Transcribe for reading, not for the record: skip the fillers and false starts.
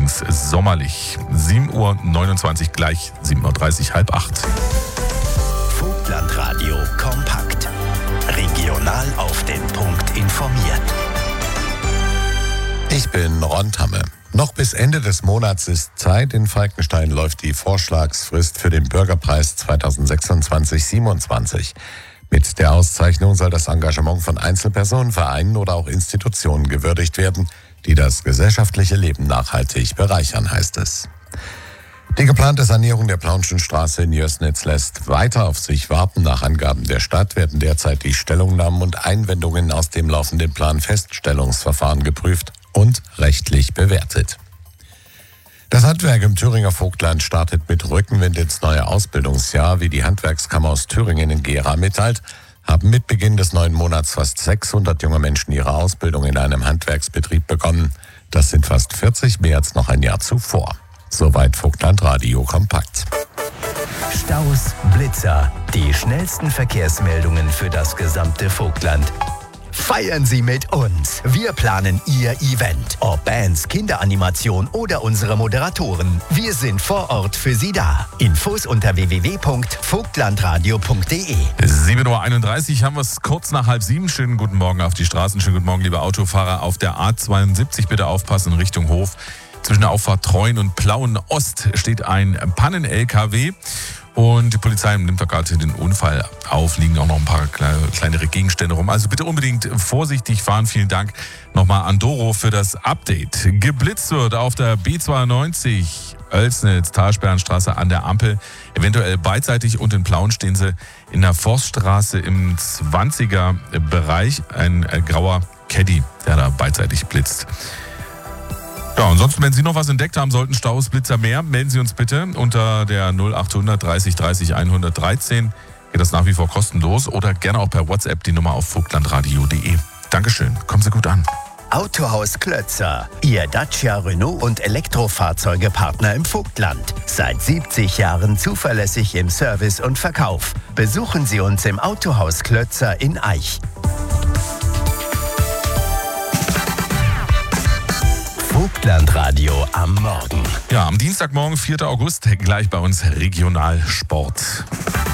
übrigens sommerlich. 7:29 Uhr, gleich 7:30 Uhr, 7:30 Uhr. Vogtlandradio kompakt. Regional auf den Punkt informiert. Ich bin Ron Tamme. Noch bis Ende des Monats ist Zeit. In Falkenstein läuft die Vorschlagsfrist für den Bürgerpreis 2026/27. Mit der Auszeichnung soll das Engagement von Einzelpersonen, Vereinen oder auch Institutionen gewürdigt werden, die das gesellschaftliche Leben nachhaltig bereichern, heißt es. Die geplante Sanierung der Plaunschen Straße in Jößnitz lässt weiter auf sich warten. Nach Angaben der Stadt werden derzeit die Stellungnahmen und Einwendungen aus dem laufenden Planfeststellungsverfahren geprüft und rechtlich bewertet. Das Handwerk im Thüringer Vogtland startet mit Rückenwind ins neue Ausbildungsjahr. Wie die Handwerkskammer aus Thüringen in Gera mitteilt, haben mit Beginn des neuen Monats fast 600 junge Menschen ihre Ausbildung in einem Handwerksbetrieb begonnen. Das sind fast 40 mehr als noch ein Jahr zuvor. Soweit Vogtlandradio kompakt. Staus, Blitzer, die schnellsten Verkehrsmeldungen für das gesamte Vogtland. Feiern Sie mit uns. Wir planen Ihr Event. Ob Bands, Kinderanimation oder unsere Moderatoren. Wir sind vor Ort für Sie da. Infos unter www.vogtlandradio.de. 7:31 Uhr haben wir es kurz nach 6:30. Schönen guten Morgen auf die Straßen. Schönen guten Morgen, liebe Autofahrer. Auf der A72 bitte aufpassen in Richtung Hof. Zwischen der Auffahrt Treuen und Plauen Ost steht ein Pannen-LKW. Und die Polizei nimmt da gerade den Unfall auf, liegen auch noch ein paar kleinere Gegenstände rum. Also bitte unbedingt vorsichtig fahren. Vielen Dank nochmal an Doro für das Update. Geblitzt wird auf der B92 Oelsnitz-Talsperrenstraße an der Ampel. Eventuell beidseitig und in Plauen stehen sie in der Forststraße im 20er Bereich. Ein grauer Caddy, der da beidseitig blitzt. Ja, ansonsten, wenn Sie noch was entdeckt haben sollten, Staus, Blitzer mehr, melden Sie uns bitte unter der 0800 30 30 113. Geht das nach wie vor kostenlos oder gerne auch per WhatsApp die Nummer auf vogtlandradio.de. Dankeschön, kommen Sie gut an. Autohaus Klötzer, Ihr Dacia, Renault und Elektrofahrzeugepartner im Vogtland. Seit 70 Jahren zuverlässig im Service und Verkauf. Besuchen Sie uns im Autohaus Klötzer in Aich. Vogtlandradio am Morgen. Ja, am Dienstagmorgen, 4. August, gleich bei uns Regionalsport.